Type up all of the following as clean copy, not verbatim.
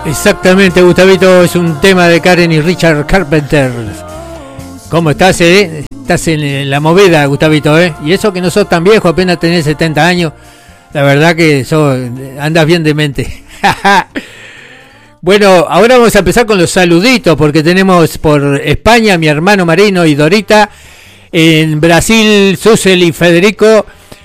Exactamente, Gustavito, es un tema de Karen y Richard Carpenter. ¿Cómo estás, Estás en la movida, Gustavito, Y eso que no sos tan viejo, apenas tenés 70 años. La verdad que andas bien de mente. Bueno, ahora vamos a empezar con los saluditos, porque tenemos por España mi hermano Marino y Dorita. En Brasil, Susel y Federico.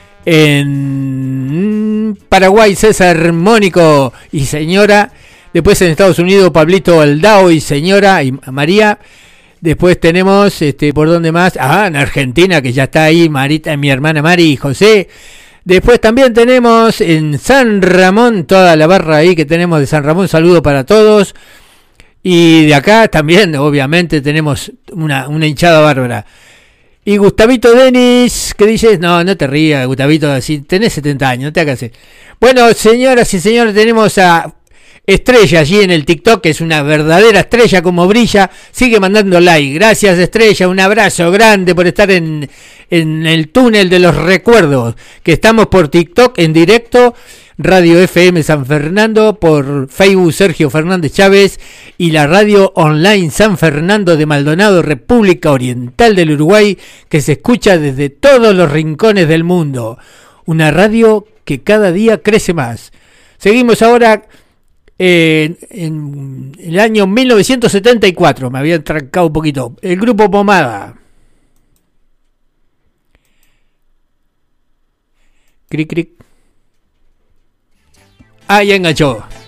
En Paraguay, César, Mónico y señora. Después en Estados Unidos, Pablito Aldao y señora y María. Después tenemos, ¿por dónde más? En Argentina, que ya está ahí, Marita, mi hermana Mari y José. Después también tenemos en San Ramón, toda la barra ahí que tenemos de San Ramón, saludo para todos. Y de acá también, obviamente, tenemos una hinchada bárbara. Y Gustavito Denis, ¿qué dices? No te rías, Gustavito, si tenés 70 años, no te hagas. Bueno, señoras y señores, tenemos a Estrella allí en el TikTok, que es una verdadera estrella como brilla. Sigue mandando like. Gracias, Estrella, un abrazo grande por estar en el túnel de los recuerdos, que estamos por TikTok en directo, Radio FM San Fernando, por Facebook Sergio Fernández Chávez y la radio online San Fernando de Maldonado, República Oriental del Uruguay, que se escucha desde todos los rincones del mundo. Una radio que cada día crece más. Seguimos ahora en el año 1974, me había trancado un poquito, el grupo Pomada. Cric, cric. Ya enganchó.